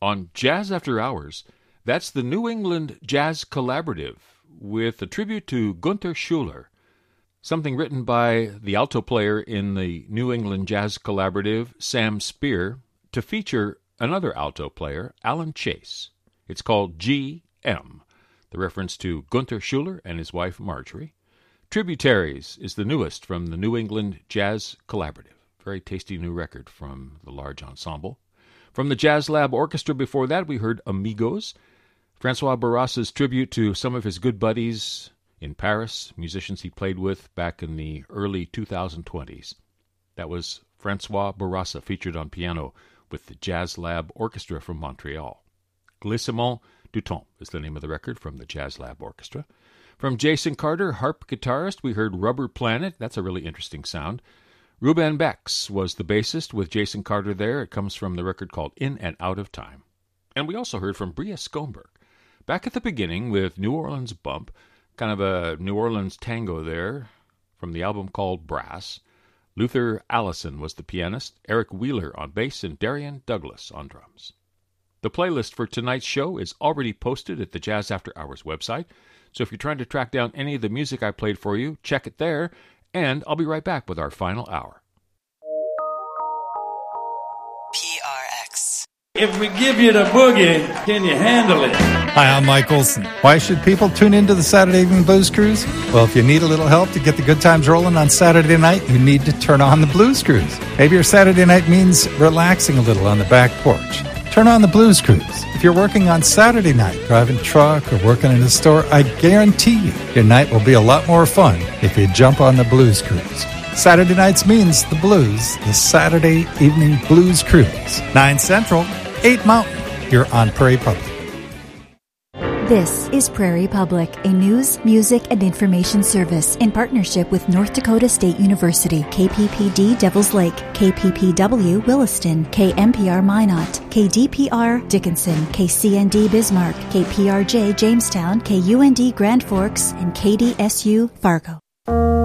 On Jazz After Hours, that's the New England Jazz Collaborative with a tribute to Gunther Schuller, something written by the alto player in the New England Jazz Collaborative, Sam Spear, to feature another alto player, Alan Chase. It's called G.M., the reference to Gunther Schuller and his wife Marjorie. Tributaries is the newest from the New England Jazz Collaborative. Very tasty new record from the large ensemble. From the Jazz Lab Orchestra before that, we heard Amigos, Francois Bourassa's tribute to some of his good buddies in Paris, musicians he played with back in the early 2020s. That was Francois Bourassa, featured on piano with the Jazz Lab Orchestra from Montreal. Glissement du Temps is the name of the record from the Jazz Lab Orchestra. From Jason Carter, harp guitarist, we heard Rubber Planet. That's a really interesting sound. Ruben Bex was the bassist with Jason Carter there. It comes from the record called In and Out of Time. And we also heard from Bria Skomberg. Back at the beginning with New Orleans Bump, kind of a New Orleans tango there, from the album called Brass. Luther Allison was the pianist, Eric Wheeler on bass, and Darian Douglas on drums. The playlist for tonight's show is already posted at the Jazz After Hours website, so if you're trying to track down any of the music I played for you, check it there, and I'll be right back with our final hour. PRX. If we give you the boogie, can you handle it? Hi, I'm Mike Olson. Why should people tune into the Saturday Evening Blues Cruise? Well, if you need a little help to get the good times rolling on Saturday night, you need to turn on the Blues Cruise. Maybe your Saturday night means relaxing a little on the back porch. Turn on the Blues Cruise. If you're working on Saturday night, driving truck or working in a store, I guarantee you your night will be a lot more fun if you jump on the Blues Cruise. Saturday nights means the blues, the Saturday Evening Blues Cruise. 9 Central, 8 Mountain. You're on Prairie Public. This is Prairie Public, a news, music, and information service in partnership with North Dakota State University, KPPD Devils Lake, KPPW Williston, KMPR Minot, KDPR Dickinson, KCND Bismarck, KPRJ Jamestown, KUND Grand Forks, and KDSU Fargo.